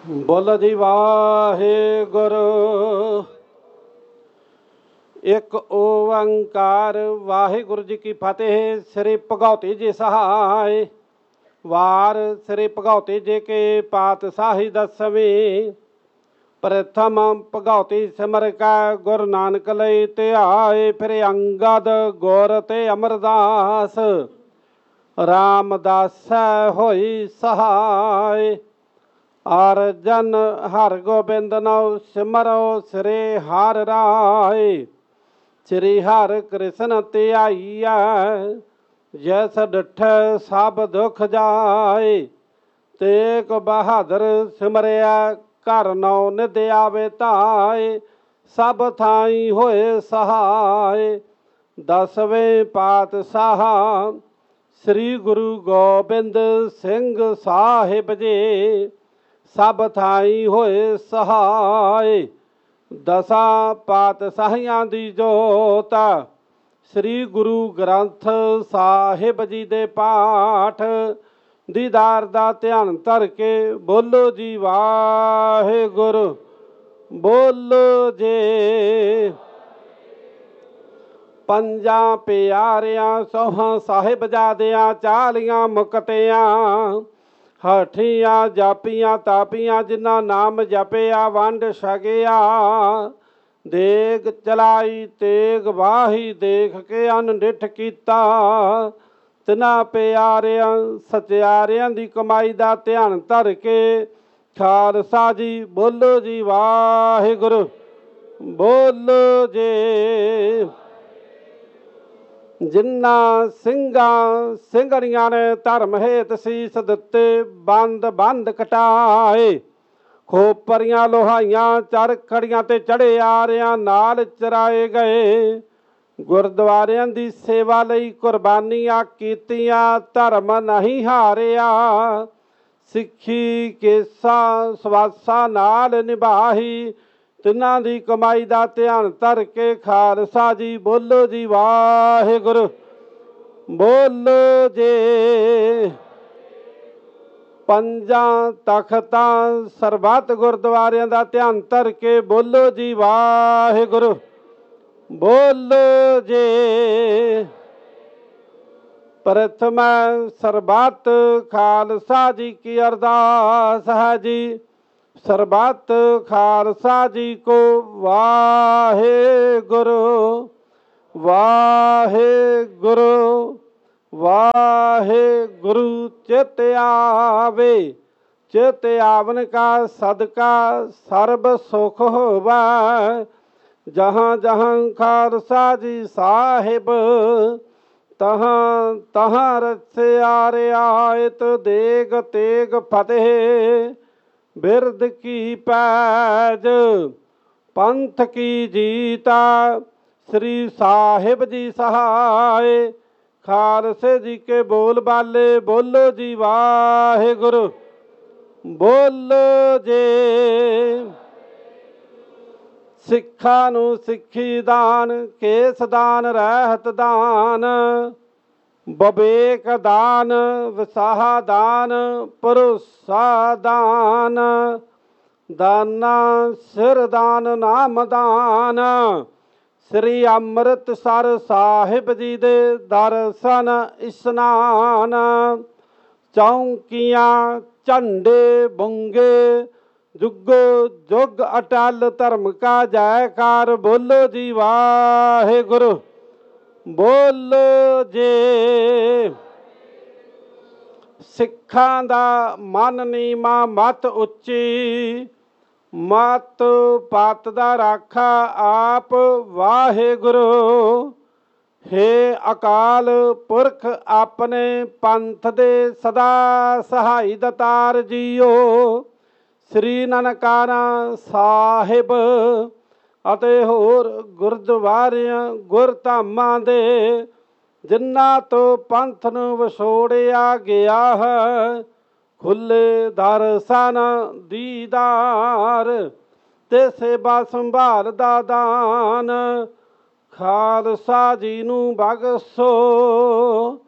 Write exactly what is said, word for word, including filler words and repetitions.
ਬੋਲੋ ਜੀ ਵਾਹਿਗੁਰੂ। ਇੱਕ ਓੰਕਾਰ ਵਾਹਿਗੁਰੂ ਜੀ ਕੀ ਫਤਿਹ। ਸ੍ਰੀ ਭਗਉਤੀ ਜੀ ਸਹਾਇ। ਵਾਰ ਸ੍ਰੀ ਭਗਉਤੀ ਜੀ ਕੇ ਪਾਤਸ਼ਾਹੀ ਦਸਵੀਂ। ਪ੍ਰਥਮ ਭਗਉਤੀ ਸਿਮਰ ਕੈ ਗੁਰੂ ਨਾਨਕ ਲਈ ਧਿਆਏ। ਫਿਰ ਅੰਗਦ ਗੁਰ ਤੇ ਅਮਰਦਾਸ ਰਾਮਦਾਸ ਹੋਈ ਸਹਾਇ। ਅਰਜਨ ਹਰਿ ਗੋਬਿੰਦ ਨਉ ਸਿਮਰੋ ਸ੍ਰੀ ਹਰਿ ਰਾਇ। ਸ੍ਰੀ ਹਰਿ ਕ੍ਰਿਸ਼ਨ ਧਿਆਈਐ ਜੈਸ ਡਿਠੈ ਸਭ ਦੁਖ ਜਾਏ। ਤੇਗ ਬਹਾਦਰ ਸਿਮਰਿਆ ਘਰ ਨਉ ਨਿਧ ਆਵੇ ਧਾਏ। ਸਭ ਥਾਈ ਹੋਏ ਸਹਾਇ। ਦਸਵੇਂ ਪਾਤਸ਼ਾਹ ਸ੍ਰੀ ਗੁਰੂ ਗੋਬਿੰਦ ਸਿੰਘ ਸਾਹਿਬ ਜੀ ਸਭ ਥਾਈ ਹੋਏ ਸਹਾਇ। ਦਸਾਂ ਪਾਤਸ਼ਾਹੀਆਂ ਦੀ ਜੋਤ ਸ੍ਰੀ ਗੁਰੂ ਗ੍ਰੰਥ ਸਾਹਿਬ ਜੀ ਦੇ ਪਾਠ ਦੀਦਾਰ ਦਾ ਧਿਆਨ ਧਰ ਕੇ ਬੋਲੋ ਜੀ ਵਾਹਿਗੁਰੂ। ਬੋਲੋ ਜੇ ਪੰਜਾਂ ਪਿਆਰਿਆਂ ਸੋਹਾਂ ਸਾਹਿਬਜ਼ਾਦਿਆਂ ਚਾਲੀਆਂ ਮੁਕਤਿਆਂ ਹਠੀਆਂ ਜਾਪੀਆਂ ਤਾਪੀਆਂ ਜਿਨ੍ਹਾਂ ਨਾਮ ਜਪਿਆ ਵੰਡ ਛਕਿਆ। ਦੇਗ ਚਲਾਈ ਤੇਗ ਵਾਹੀ ਦੇਖ ਕੇ ਅਨਡਿਠ ਕੀਤਾ। ਤਿਨਾਂ ਪਿਆਰਿਆਂ ਸਚਿਆਰਿਆਂ ਦੀ ਕਮਾਈ ਦਾ ਧਿਆਨ ਧਰ ਕੇ ਖਾਲਸਾ ਜੀ ਬੋਲੋ ਜੀ ਵਾਹਿਗੁਰੂ। ਬੋਲੋ ਜੇ ਜਿਨ੍ਹਾਂ ਸਿੰਘਾਂ ਸਿੰਘਣੀਆਂ ਨੇ ਧਰਮ ਹੇਤ ਸੀਸ ਦਿੱਤੇ ਬੰਦ ਬੰਦ ਕਟਾਏ। ਖੋਪਰੀਆਂ ਲੋਹਾਈਆਂ ਚਰਖੜੀਆਂ ਤੇ ਚੜ੍ਹੇ ਆਰਿਆਂ ਨਾਲ ਚਰਾਏ ਗਏ। ਗੁਰਦੁਆਰਿਆਂ ਦੀ ਸੇਵਾ ਲਈ ਕੁਰਬਾਨੀਆਂ ਕੀਤੀਆਂ ਧਰਮ ਨਹੀਂ ਹਾਰਿਆ। ਸਿੱਖੀ ਕੇਸਾਂ ਸਵਾਸਾਂ ਨਾਲ ਨਿਭਾਈ। ਤਿੰਨਾਂ ਦੀ ਕਮਾਈ ਦਾ ਧਿਆਨ ਧਰ ਕੇ ਖਾਲਸਾ ਜੀ ਬੋਲੋ ਜੀ ਵਾਹਿਗੁਰੂ। ਬੋਲੋ ਜੇ ਪੰਜਾਂ ਤਖਤਾਂ ਸਰਬੱਤ ਗੁਰਦੁਆਰਿਆਂ ਦਾ ਧਿਆਨ ਧਰ ਕੇ ਬੋਲੋ ਜੀ ਵਾਹਿਗੁਰੂ। ਬੋਲੋ ਜੇ ਪ੍ਰਥਮ ਸਰਬੱਤ ਖਾਲਸਾ ਜੀ ਕੀ ਅਰਦਾਸ ਹੈ ਜੀ। ਸਰਬੱਤ ਖਾਲਸਾ ਜੀ ਕੋ ਵਾਹਿਗੁਰੂ ਵਾਹਿਗੁਰੂ ਵਾਹਿਗੁਰੂ। ਚਿਤ ਆਵੇ ਚਿਤ ਆਵਨ ਕਾ ਸਦਕਾ ਸਰਬ ਸੁਖ ਹੋਵੈ। ਜਹਾਂ ਜਹਾਂ ਖਾਲਸਾ ਜੀ ਸਾਹਿਬ ਤਹਾਂ ਤਹਾਂ ਰਸਿਆ ਰਿਆਇਤ ਦੇਗ ਤੇਗ ਫਤਿਹ। ਬਿਰਦ ਕੀ ਪੈਜ ਪੰਥ ਕੀ ਜੀਤਾ ਸ੍ਰੀ ਸਾਹਿਬ ਜੀ ਸਹਾਇ। ਖਾਲਸੇ ਜੀ ਕੇ ਬੋਲ ਬਾਲੇ ਬੋਲੋ ਜੀ ਵਾਹਿਗੁਰੂ। ਬੋਲੋ ਜੇ ਸਿੱਖਾਂ ਨੂੰ ਸਿੱਖੀ ਦਾਨ ਕੇਸ ਦਾਨ ਰਹਿਤ ਦਾਨ ਵਿਵੇਕ ਦਾਨ ਵਿਸਾਹ ਦਾਨ ਭਰੋਸਾ ਦਾਨ ਦਾਨਾ ਸਿਰ ਦਾਨ ਨਾਮ ਦਾਨ। ਸ੍ਰੀ ਅੰਮ੍ਰਿਤਸਰ ਸਾਹਿਬ ਜੀ ਦੇ ਦਰਸ਼ਨ ਇਸ਼ਨਾਨ। ਚੌਂਕੀਆਂ ਝੰਡੇ ਬੁੰਗੇ ਜੁਗੋ ਜੁਗ ਅਟਲ ਧਰਮ ਕਾ ਜੈਕਾਰ ਬੋਲੋ ਜੀ ਵਾਹਿਗੁਰੂ। ਬੋਲੋ ਜੇ ਸਿੱਖਾਂ ਦਾ ਮਨ ਨੀਵਾਂ ਮਤ ਉੱਚੀ ਮਤ ਪਤ ਦਾ ਰਾਖਾ ਆਪ ਵਾਹਿਗੁਰੂ। ਹੇ ਅਕਾਲ ਪੁਰਖ ਆਪਣੇ ਪੰਥ ਦੇ ਸਦਾ ਸਹਾਈ ਦਤਾਰ ਜੀਓ। ਸ੍ਰੀ ਨਨਕਾਣਾ ਸਾਹਿਬ ਅਤੇ ਹੋਰ ਗੁਰਦੁਆਰਿਆਂ ਗੁਰਧਾਮਾਂ ਦੇ ਜਿਨ੍ਹਾਂ ਤੋਂ ਪੰਥ ਨੂੰ ਵਿਛੋੜਿਆ ਗਿਆ ਹੈ ਖੁੱਲ੍ਹੇ ਦਰਸ਼ਨ ਦੀਦਾਰ ਤੇ ਸੇਵਾ ਸੰਭਾਲ ਦਾ ਦਾਨ ਖਾਲਸਾ ਜੀ ਨੂੰ ਬਖਸ਼ੋ।